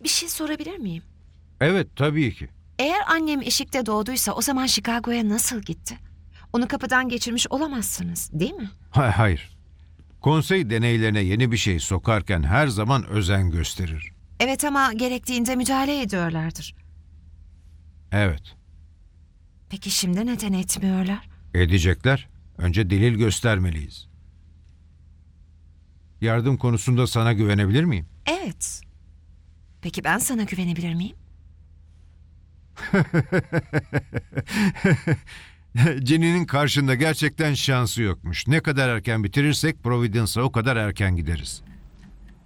Bir şey sorabilir miyim? Evet, tabii ki. Eğer annem eşikte doğduysa o zaman Chicago'ya nasıl gitti? Onu kapıdan geçirmiş olamazsınız, değil mi? Hayır. Konsey deneylerine yeni bir şey sokarken her zaman özen gösterir. Evet ama gerektiğinde müdahale ediyorlardır. Evet. Peki şimdi neden etmiyorlar? Edecekler. Önce delil göstermeliyiz. Yardım konusunda sana güvenebilir miyim? Evet. Peki ben sana güvenebilir miyim? Jenny'nin karşında gerçekten şansı yokmuş. Ne kadar erken bitirirsek Providence'a o kadar erken gideriz.